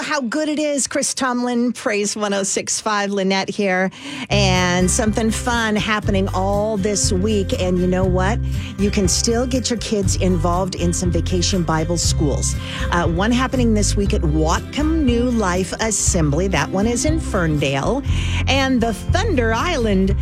how good it is. Chris Tomlin, Praise 106.5, Lynette here. And something fun happening all this week. And you know what? You can still get your kids involved in some vacation Bible schools. One happening this week at Whatcom New Life Assembly. That one is in Ferndale. And the Thunder Island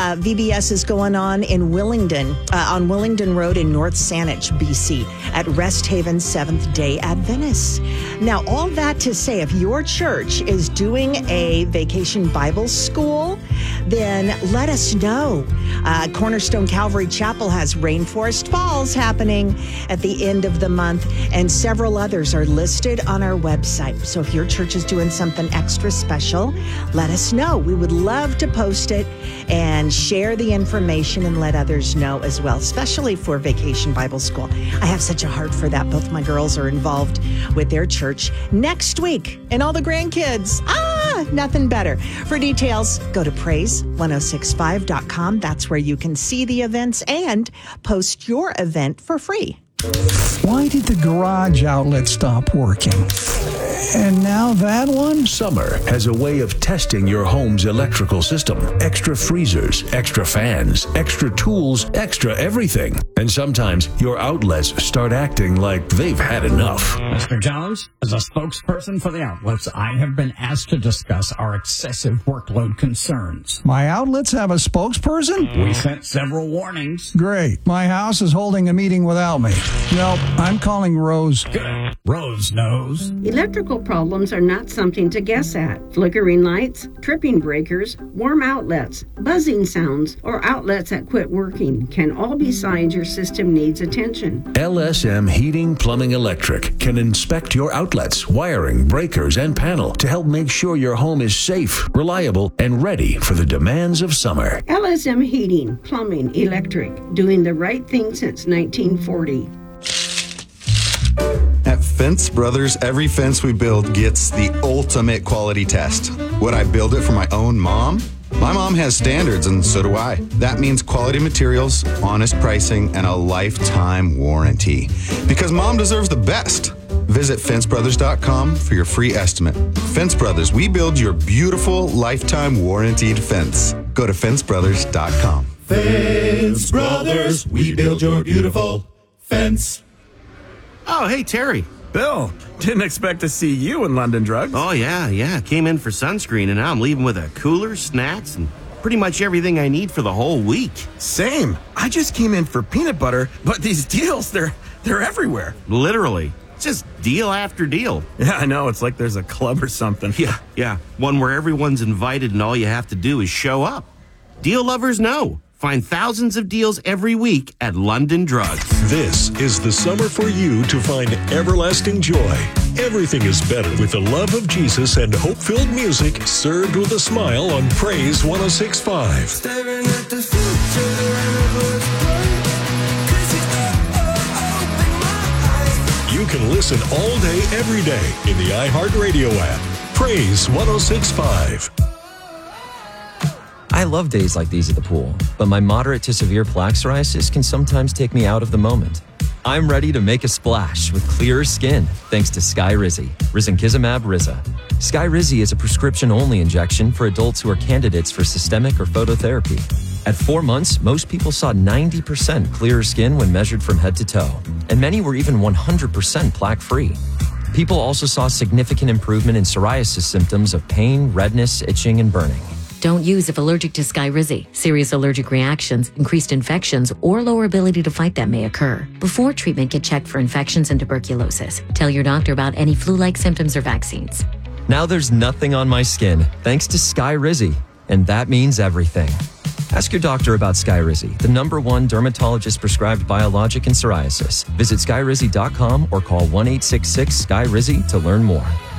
VBS is going on in Willingdon, on Willingdon Road in North Saanich, BC, at Rest Haven Seventh-day Adventists. Now, all that to say, if your church is doing a vacation Bible school, then let us know. Cornerstone Calvary Chapel has Rainforest Falls happening at the end of the month, and several others are listed on our website. So if your church is doing something extra special, let us know. We would love to post it and share the information and let others know as well, especially for Vacation Bible School. I have such a heart for that. Both my girls are involved with their church next week, and all the grandkids. Nothing better. For details, go to praise1065.com. That's where you can see the events and post your event for free. Why did the garage outlet stop working? And now that one? Summer has a way of testing your home's electrical system. Extra freezers, extra fans, extra tools, extra everything. And sometimes your outlets start acting like they've had enough. Mr. Jones, as a spokesperson for the outlets, I have been asked to discuss our excessive workload concerns. My outlets have a spokesperson? We sent several warnings. Great. My house is holding a meeting without me. No, I'm calling Rose. Good. Rose knows. Electrical problems are not something to guess at. Flickering lights, tripping breakers, warm outlets, buzzing sounds, or outlets that quit working can all be signs your system needs attention. LSM Heating, Plumbing, Electric can inspect your outlets, wiring, breakers, and panel to help make sure your home is safe, reliable, and ready for the demands of summer. LSM Heating, Plumbing, Electric, doing the right thing since 1940. At Fence Brothers, every fence we build gets the ultimate quality test. Would I build it for my own mom? My mom has standards, and so do I. That means quality materials, honest pricing, and a lifetime warranty. Because mom deserves the best. Visit fencebrothers.com for your free estimate. Fence Brothers, we build your beautiful lifetime warranted fence. Go to fencebrothers.com. Fence Brothers, we build your beautiful fence. Oh, hey, Terry. Bill, didn't expect to see you in London Drugs. Oh, yeah. Came in for sunscreen, and now I'm leaving with a cooler, snacks, and pretty much everything I need for the whole week. Same. I just came in for peanut butter, but these deals, they're everywhere. Literally. It's just deal after deal. Yeah, I know. It's like there's a club or something. Yeah. One where everyone's invited and all you have to do is show up. Deal lovers know. Find thousands of deals every week at London Drugs. This is the summer for you to find everlasting joy. Everything is better with the love of Jesus and hope-filled music served with a smile on Praise 106.5. Staring at the future and it looks bright. 'Cause you open my eyes. You can listen all day, every day in the iHeartRadio app. Praise 106.5. I love days like these at the pool, but my moderate to severe plaque psoriasis can sometimes take me out of the moment. I'm ready to make a splash with clearer skin thanks to Skyrizi, risankizumab Riza. Skyrizi is a prescription-only injection for adults who are candidates for systemic or phototherapy. At 4 months, most people saw 90% clearer skin when measured from head to toe, and many were even 100% plaque-free. People also saw significant improvement in psoriasis symptoms of pain, redness, itching, and burning. Don't use if allergic to Skyrizi. Serious allergic reactions, increased infections, or lower ability to fight them may occur. Before treatment, get checked for infections and tuberculosis. Tell your doctor about any flu-like symptoms or vaccines. Now there's nothing on my skin thanks to Skyrizi, and that means everything. Ask your doctor about Skyrizi, the #1 dermatologist-prescribed biologic in psoriasis. Visit skyrizi.com or call 1-866-SKYRIZI to learn more.